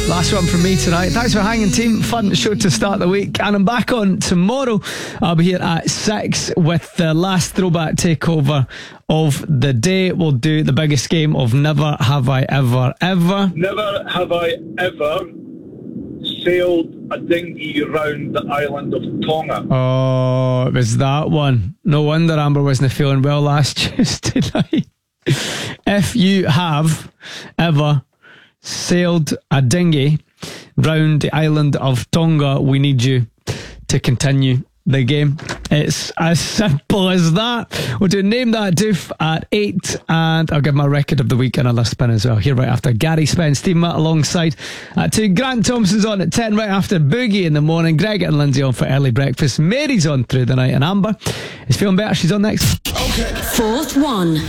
Last one from me tonight. Thanks for hanging, team. Fun show to start the week. And I'm back on tomorrow. I'll be here at 6 with the last throwback takeover of the day. We'll do the biggest game of Never Have I Ever Ever. Never have I ever sailed a dinghy round the island of Tonga. Oh, it was that one. No wonder Amber wasn't feeling well last Tuesday night. If you have ever sailed a dinghy round the island of Tonga, we need you to continue the game. It's as simple as that. We'll do Name That Doof at 8, and I'll give my record of the week another spin as well. Here right after Gary Spence, Steve Matt alongside 2. Grant Thompson's on at 10 right after Boogie in the morning. Greg and Lindsay on for early breakfast. Mary's on through the night, and Amber is feeling better. She's on next. Okay. Fourth one.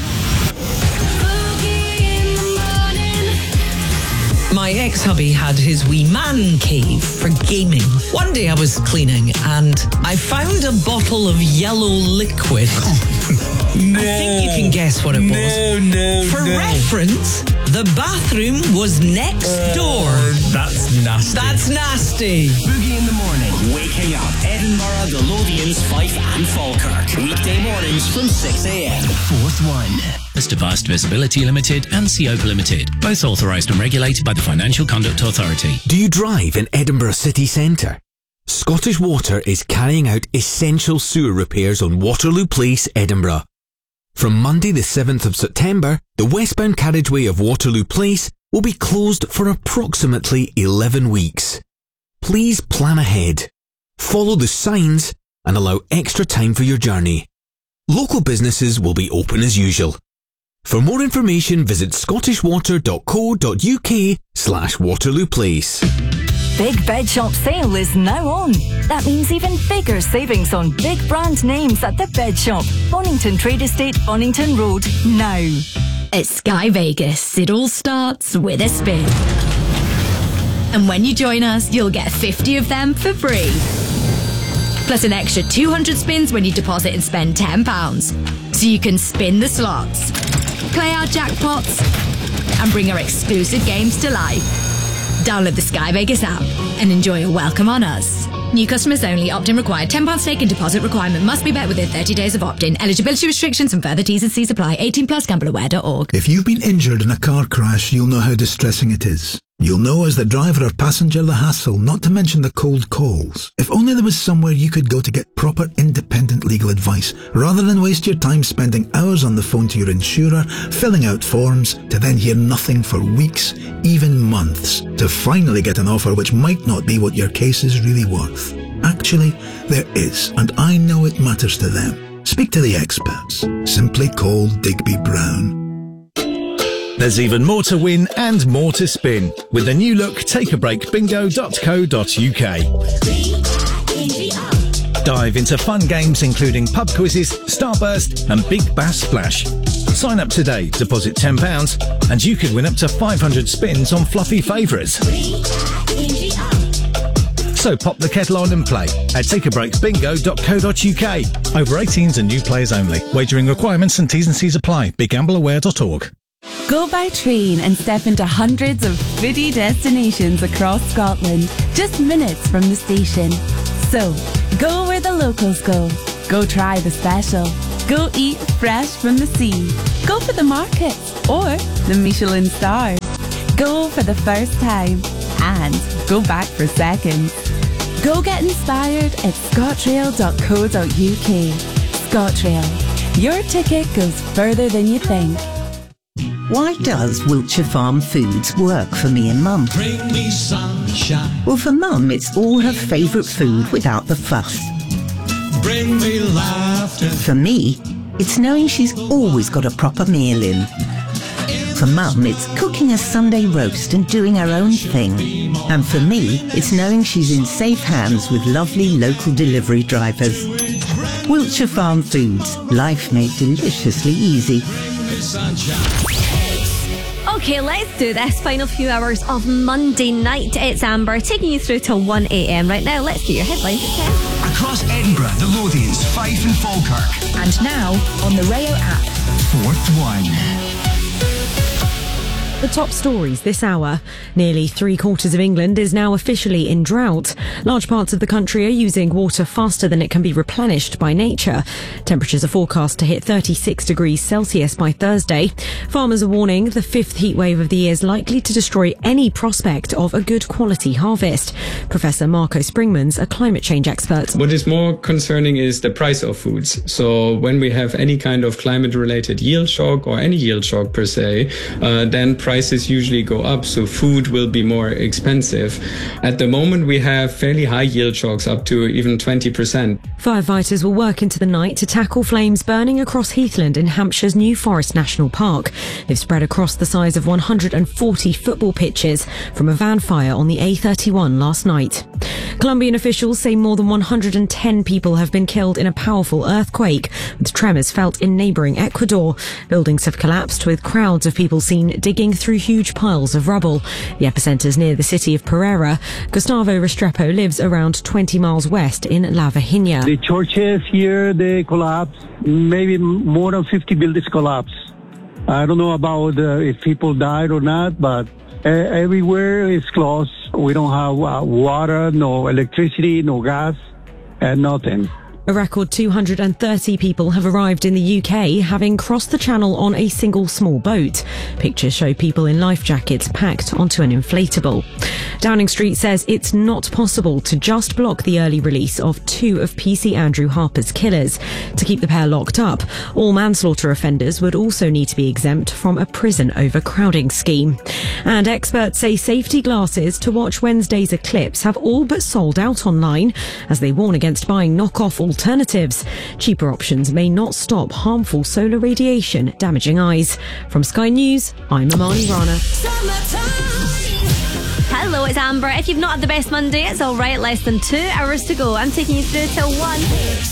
My ex-hubby had his wee man cave for gaming. One day I was cleaning and I found a bottle of yellow liquid. No. I think you can guess what it was. For reference, the bathroom was next door. That's nasty. That's nasty. Boogie in the morning. Waking up. Edinburgh, the Lothians, Fife and Falkirk. Weekday mornings from 6 a.m. Fourth one. Mr. Vast Visibility Limited and Seopa Limited, both authorised and regulated by the Financial Conduct Authority. Do you drive in Edinburgh city centre? Scottish Water is carrying out essential sewer repairs on Waterloo Place, Edinburgh. From Monday the 7th of September, the westbound carriageway of Waterloo Place will be closed for approximately 11 weeks. Please plan ahead, follow the signs and allow extra time for your journey. Local businesses will be open as usual. For more information, visit scottishwater.co.uk/Waterloo Place. Big Bed Shop sale is now on. That means even bigger savings on big brand names at the Bed Shop, Bonington Trade Estate, Bonington Road, now. At Sky Vegas, it all starts with a spin. And when you join us, you'll get 50 of them for free. Plus an extra 200 spins when you deposit and spend £10. So you can spin the slots, play our jackpots, and bring our exclusive games to life. Download the Sky Vegas app and enjoy a welcome on us. New customers only. Opt-in required. £10 stake and deposit requirement must be met within 30 days of opt-in. Eligibility restrictions and further T's and C's apply. 18 plus. Gambleaware.org. If you've been injured in a car crash, you'll know how distressing it is. You'll know as the driver or passenger the hassle, not to mention the cold calls. If only there was somewhere you could go to get proper independent legal advice, rather than waste your time spending hours on the phone to your insurer, filling out forms, to then hear nothing for weeks, even months, to finally get an offer which might not be what your case is really worth. Actually, there is, and I know it matters to them. Speak to the experts. Simply call Digby Brown. There's even more to win and more to spin with the new look takeabreakbingo.co.uk. Dive into fun games including pub quizzes, Starburst and Big Bass Splash. Sign up today, deposit £10 and you could win up to 500 spins on fluffy favourites. So pop the kettle on and play at takeabreakbingo.co.uk. Over 18s and new players only. Wagering requirements and T's and C's apply. BigGambleAware.org. Go by train and step into hundreds of foodie destinations across Scotland, just minutes from the station. So, go where the locals go. Go try the special. Go eat fresh from the sea. Go for the markets or the Michelin stars. Go for the first time and go back for seconds. Go get inspired at scottrail.co.uk. ScotRail. Your ticket goes further than you think. Why does Wiltshire Farm Foods work for me and Mum? Bring me sunshine. Well, for Mum, it's all her favourite food without the fuss. Bring me laughter. For me, it's knowing she's always got a proper meal in. For Mum, it's cooking a Sunday roast and doing her own thing. And for me, it's knowing she's in safe hands with lovely local delivery drivers. Wiltshire Farm Foods, life made deliciously easy. Okay, let's do this. Final few hours of Monday night. It's Amber taking you through till 1 a.m. right now. Let's get your headlines at 10. Across Edinburgh, the Lothians, Fife and Falkirk. And now on the Rayo app. Fourth one. The top stories this hour. Nearly 3/4 of England is now officially in drought. Large parts of the country are using water faster than it can be replenished by nature. Temperatures are forecast to hit 36 degrees Celsius by Thursday. Farmers are warning the fifth heatwave of the year is likely to destroy any prospect of a good quality harvest. Professor Marco Springmans, a climate change expert. What is more concerning is the price of foods. So when we have any kind of climate-related yield shock or any yield shock per se, then prices usually go up, so food will be more expensive. At the moment, we have fairly high yield shocks, up to even 20%. Firefighters will work into the night to tackle flames burning across Heathland in Hampshire's New Forest National Park. They've spread across the size of 140 football pitches from a van fire on the A31 last night. Colombian officials say more than 110 people have been killed in a powerful earthquake, with tremors felt in neighbouring Ecuador. Buildings have collapsed, with crowds of people seen digging through huge piles of rubble. The epicenter's near the city of Pereira. Gustavo Restrepo lives around 20 miles west in La Virginia. The churches here, they collapsed. Maybe more than 50 buildings collapsed. I don't know about if people died or not, but everywhere is closed. We don't have water, no electricity, no gas, and nothing. A record 230 people have arrived in the UK, having crossed the channel on a single small boat. Pictures show people in life jackets packed onto an inflatable. Downing Street says it's not possible to just block the early release of two of PC Andrew Harper's killers. To keep the pair locked up, all manslaughter offenders would also need to be exempt from a prison overcrowding scheme. And experts say safety glasses to watch Wednesday's eclipse have all but sold out online, as they warn against buying knockoff alternatives. Cheaper options may not stop harmful solar radiation damaging eyes. From Sky News, I'm Amani Rana. Hello, it's Amber. If you've not had the best Monday, it's all right. Less than 2 hours to go. I'm taking you through till 1.